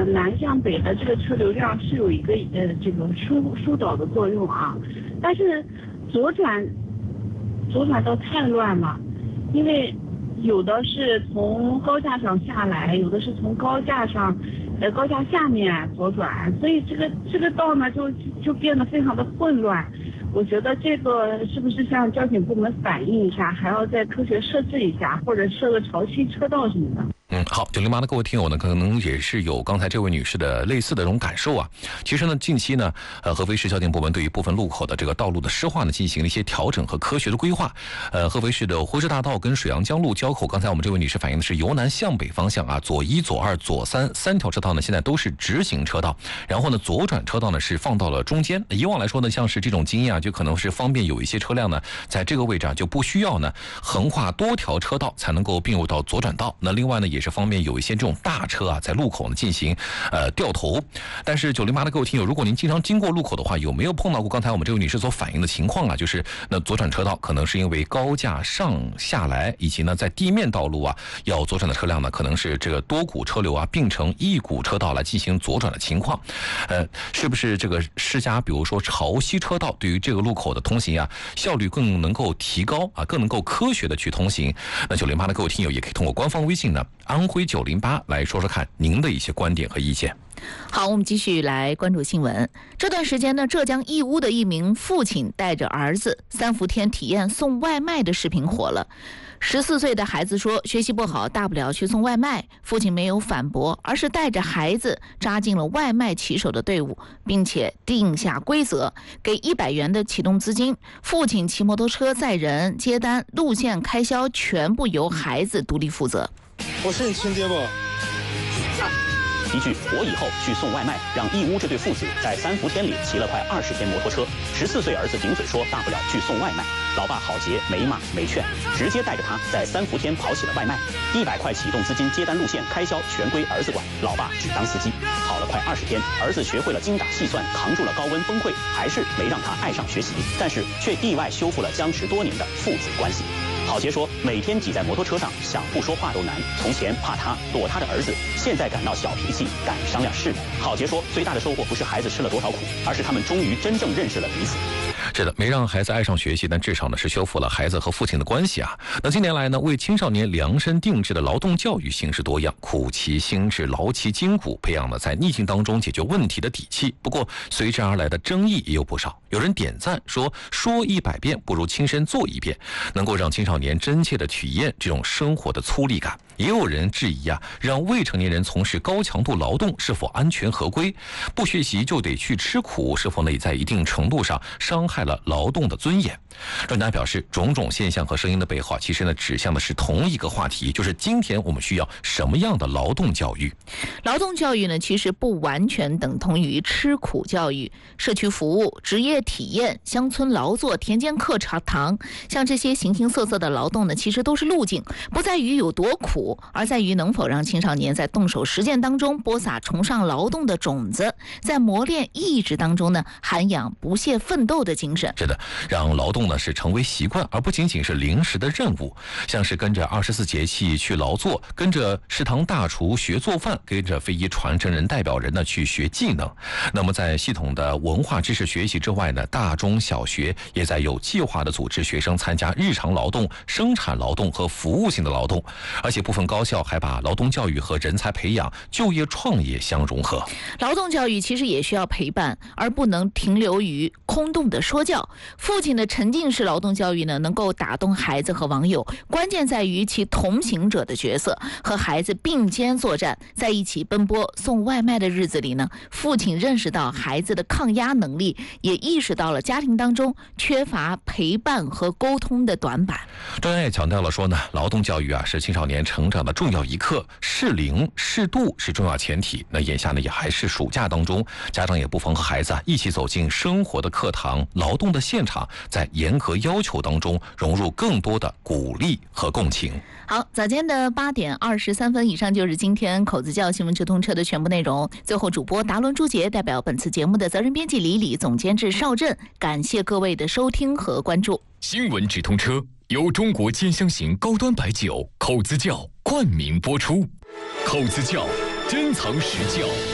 南向北的这个车流量是有一个这个疏导的作用啊，但是左转道太乱了，因为有的是从高架上下来，有的是从高架下面左转，所以这个道呢就变得非常的混乱。我觉得这个是不是向交警部门反映一下，还要再科学设置一下，或者设个潮汐车道什么的。 好，908的各位听友呢，可能也是有刚才这位女士的类似的这种感受啊。其实呢，近期呢，合肥市交警部门对于部分路口的这个道路的湿化呢，进行了一些调整和科学的规划。合肥市的呼市大道跟水阳江路交口，刚才我们这位女士反映的是由南向北方向啊，左1、左2、左3条车道呢，现在都是直行车道。然后呢，左转车道呢是放到了中间。以往来说呢，像是这种经验啊，就可能是方便有一些车辆呢，在这个位置啊，就不需要呢横跨多条车道才能够并入到左转道。那另外呢，也是方便有一些这种大车啊，在路口呢进行掉头。但是908的各位听友，如果您经常经过路口的话，有没有碰到过刚才我们这位女士所反映的情况啊？就是那左转车道可能是因为高架上下来，以及呢在地面道路啊要左转的车辆呢，可能是这个多股车流啊并成一股车道来进行左转的情况。是不是这个施加比如说潮汐车道，对于这个路口的通行啊效率更能够提高啊，更能够科学的去通行？那908的各位听友也可以通过官方微信呢安徽908来说说看您的一些观点和意见。 好，我们继续来关注新闻。这段时间呢，浙江义乌的一名父亲带着儿子3伏天体验送外卖的视频火了。14岁的孩子说，学习不好，大不了去送外卖。父亲没有反驳，而是带着孩子扎进了外卖骑手的队伍，并且定下规则，给100元的启动资金。父亲骑摩托车载人接单，路线开销全部由孩子独立负责。 我是你亲爹不？ 一句“我以后去送外卖”，让义乌这对父子在3伏天里骑了快20天摩托车。14岁儿子顶嘴说大不了去送外卖，老爸郝杰没骂没劝，直接带着他在3伏天跑起了外卖。100块启动资金，接单路线开销全归儿子管，老爸只当司机。跑了快20天，儿子学会了精打细算，扛住了高温崩溃，还是没让他爱上学习，但是却意外修复了僵持多年的父子关系。郝杰说，每天挤在摩托车上，想不说话都难。从前怕他躲他的儿子，现在感到小脾气，敢商量事。郝杰说，最大的收获不是孩子吃了多少苦，而是他们终于真正认识了彼此。 是的，没让孩子爱上学习，但至少呢是修复了孩子和父亲的关系啊。那近年来呢，为青少年量身定制的劳动教育形式多样，苦其心志，劳其筋骨，培养了在逆境当中解决问题的底气。不过随之而来的争议也有不少，有人点赞说100遍不如亲身做1遍，能够让青少年真切的体验这种生活的粗粝感。也有人质疑啊，让未成年人从事高强度劳动是否安全合规？不学习就得去吃苦，是否呢也在一定程度上伤害了劳动的尊严？专家表示，种种现象和声音的背后，其实呢指向的是同一个话题，就是今天我们需要什么样的劳动教育？ 劳动教育呢，其实不完全等同于吃苦教育。社区服务、职业体验、乡村劳作、田间课堂，像这些形形色色的劳动呢，其实都是路径，不在于有多苦，而在于能否让青少年在动手实践当中播撒崇尚劳动的种子，在磨练意志当中呢，涵养不懈奋斗的精神。 是的，让劳动呢是成为习惯，而不仅仅是临时的任务。像是跟着24节气去劳作，跟着食堂大厨学做饭，跟着非遗传承人代表人呢去学技能。那么在系统的文化知识学习之外呢，大中小学也在有计划的组织学生参加日常劳动、生产劳动和服务性的劳动，而且部分高校还把劳动教育和人才培养、就业创业相融合。 劳动教育其实也需要陪伴，而不能停留于空洞的说教。父亲的沉浸式劳动教育呢，能够打动孩子和网友，关键在于其同行者的角色，和孩子并肩作战，在一起奔波送外卖的日子里呢，父亲认识到孩子的抗压能力，也意识到了家庭当中缺乏陪伴和沟通的短板。 专家也强调了说呢，劳动教育啊是青少年成长的重要一课，适龄适度是重要前提。那眼下呢也还是暑假当中，家长也不妨和孩子一起走进生活的课堂、劳动的现场，在严格要求当中融入更多的鼓励和共情。 好，早间的8点23分，以上就是今天口子教新闻直通车的全部内容。最后，主播达伦朱杰代表本次节目的责任编辑李李、总监制邵震，感谢各位的收听和关注。 新闻直通车由中国尖香型高端白酒口子窖冠名播出，口子窖珍藏实窖。